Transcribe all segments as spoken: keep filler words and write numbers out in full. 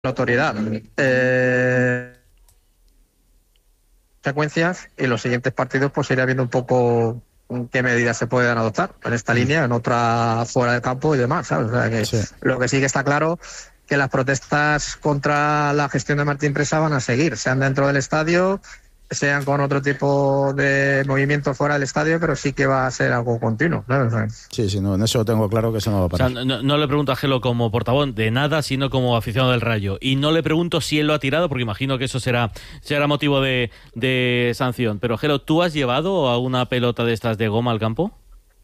notoriedad. Eh, consecuencias y los siguientes partidos pues irá viendo un poco qué medidas se pueden adoptar en esta línea, en otra fuera del campo y demás, ¿sabes? O sea, que sí. Lo que sí que está claro que las protestas contra la gestión de Martín Presa van a seguir, sean dentro del estadio, sean con otro tipo de movimientos fuera del estadio, pero sí que va a ser algo continuo, ¿no? O sea, sí, sí, no, en eso tengo claro que eso no va a parar. O sea, no, no le pregunto a Gelo como portavoz de nada, sino como aficionado del Rayo. Y no le pregunto si él lo ha tirado, porque imagino que eso será, será motivo de, de sanción. Pero Gelo, ¿tú has llevado a una pelota de estas de goma al campo?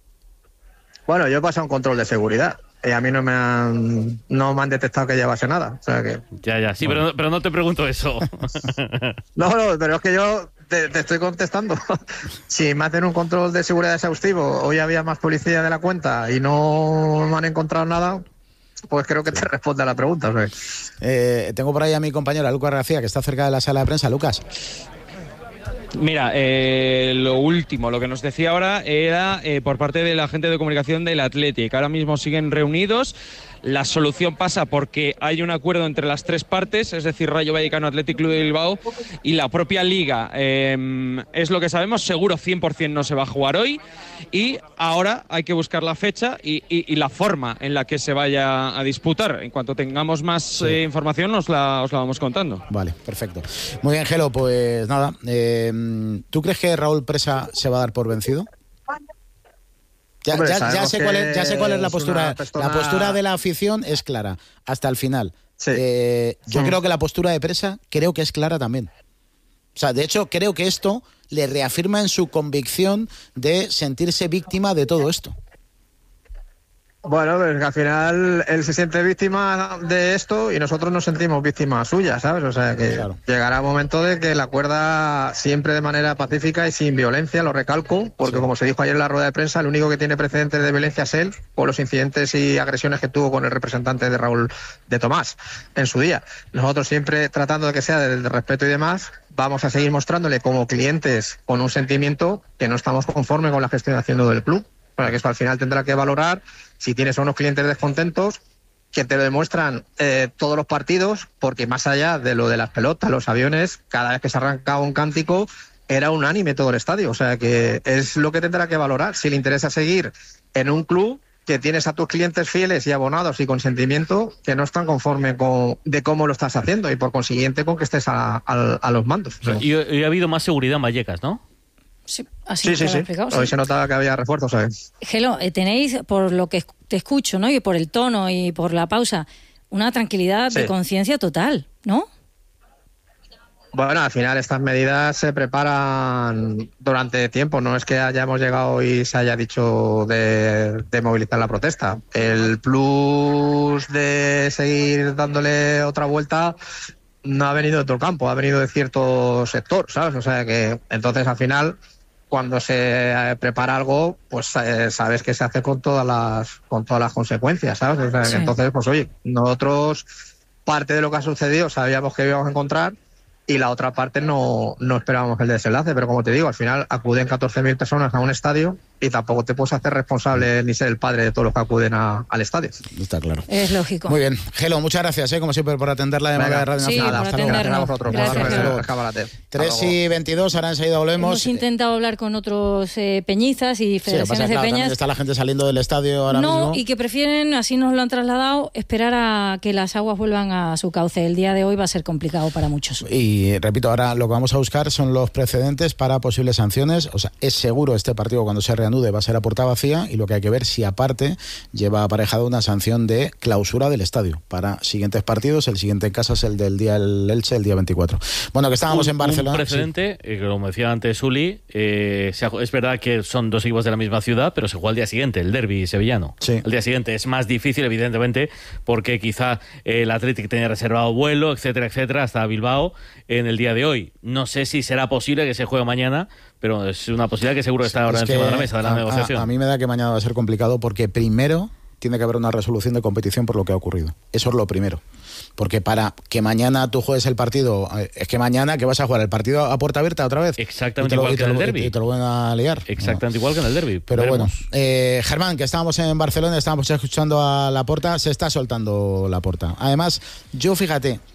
Bueno, yo he pasado un control de seguridad. Y a mí no me han no me han detectado que llevase nada. O sea que... Ya, ya, sí, bueno. pero, pero no te pregunto eso. no, no, pero es que yo te, te estoy contestando. Si me hacen un control de seguridad exhaustivo, hoy había más policía de la cuenta y no me han encontrado nada, pues creo que te responde a la pregunta. ¿Sabes? Eh, tengo por ahí a mi compañera Lucas García, que está cerca de la sala de prensa. Lucas. Mira, eh, lo último, lo que nos decía ahora era eh, por parte de la gente de comunicación del Athletic. Ahora mismo siguen reunidos. La solución pasa porque hay un acuerdo entre las tres partes, es decir, Rayo Vallecano, Athletic Club de Bilbao y la propia Liga. Eh, es lo que sabemos, seguro cien por ciento no se va a jugar hoy y ahora hay que buscar la fecha y, y, y la forma en la que se vaya a disputar. En cuanto tengamos más sí. eh, información os la, os la vamos contando. Vale, perfecto. Muy bien, Gelo, pues nada, eh, ¿tú crees que Raúl Presa se va a dar por vencido? Ya, Hombre, ya, ya, sé cuál es, ya sé cuál es la postura. Persona... La postura de la afición es clara, hasta el final. Sí. Eh, yo sí. creo que la postura de Presa creo que es clara también. O sea, de hecho, creo que esto le reafirma en su convicción de sentirse víctima de todo esto. Bueno, pues que al final él se siente víctima de esto y nosotros nos sentimos víctimas suyas, ¿sabes? O sea, que claro. Llegará un momento de que la acuerda siempre de manera pacífica y sin violencia, lo recalco, porque sí. Como se dijo ayer en la rueda de prensa, el único que tiene precedentes de violencia es él, por los incidentes y agresiones que tuvo con el representante de Raúl de Tomás en su día. Nosotros siempre tratando de que sea del respeto y demás, vamos a seguir mostrándole como clientes con un sentimiento que no estamos conformes con la gestión haciendo del club. Para que esto al final tendrá que valorar si tienes a unos clientes descontentos que te lo demuestran eh, todos los partidos, porque más allá de lo de las pelotas, los aviones, cada vez que se arrancaba un cántico era unánime todo el estadio. O sea que es lo que tendrá que valorar. Si le interesa seguir en un club que tienes a tus clientes fieles y abonados y con sentimiento que no están conformes con de cómo lo estás haciendo y por consiguiente con que estés a, a, a los mandos. Y, y ha habido más seguridad en Vallecas, ¿no? Sí, así sí, sí, sí. Explicado, Hoy sí. se notaba que había refuerzos, ¿sabes? Gelo, eh, tenéis, por lo que te escucho, ¿no? Y por el tono y por la pausa, una tranquilidad sí. de conciencia total, ¿no? Bueno, al final estas medidas se preparan durante tiempo, no es que hayamos llegado y se haya dicho de, de movilizar la protesta. El plus de seguir dándole otra vuelta no ha venido de todo el campo, ha venido de cierto sector, ¿sabes? O sea que entonces al final, cuando se prepara algo, pues eh, sabes que se hace con todas las con todas las consecuencias, ¿sabes? O sea, sí. Entonces, pues oye, nosotros parte de lo que ha sucedido sabíamos que íbamos a encontrar y la otra parte no, no esperábamos el desenlace, pero como te digo, al final acuden catorce mil personas a un estadio y tampoco te puedes hacer responsable ni ser el padre de todos los que acuden a, al estadio. Está claro. Es lógico. Muy bien. Gelo, muchas gracias, ¿eh? Como siempre, por atender la llamada de Radio sí, Nacional. Por Hasta luego. Gracias a vosotros. Gracias. tres y veintidós, ahora enseguida volvemos. Hemos intentado hablar con otros eh, peñizas y federaciones sí, de claro, peñas. Está la gente saliendo del estadio ahora no, mismo. No, y que prefieren, así nos lo han trasladado, esperar a que las aguas vuelvan a su cauce. El día de hoy va a ser complicado para muchos. Y repito, ahora lo que vamos a buscar son los precedentes para posibles sanciones. O sea, es seguro este partido cuando se reanude va a ser a puerta vacía y lo que hay que ver si aparte lleva aparejado una sanción de clausura del estadio para siguientes partidos. El siguiente en casa es el del día del Elche, el día veinticuatro. Bueno, que estábamos un, en Barcelona. Un precedente, sí. eh, como decía antes Uli, eh, es verdad que son dos equipos de la misma ciudad, pero se juega al día siguiente, el derbi sevillano. Sí. El día siguiente es más difícil, evidentemente, porque quizá el Athletic tenía reservado vuelo, etcétera, etcétera, hasta Bilbao en el día de hoy. No sé si será posible que se juegue mañana, pero es una posibilidad que seguro está ahora encima de la mesa de la a, negociación. A, a mí me da que mañana va a ser complicado porque primero tiene que haber una resolución de competición por lo que ha ocurrido. Eso es lo primero. porque para que mañana tú juegues el partido, es que mañana que vas a jugar el partido a puerta abierta otra vez. Exactamente igual que en el derbi. Y te lo van a liar. Exactamente no. igual que en el derbi. Pero Veremos. bueno, eh, Germán, que estábamos en Barcelona, estábamos escuchando a Laporta, se está soltando Laporta. Además, yo fíjate,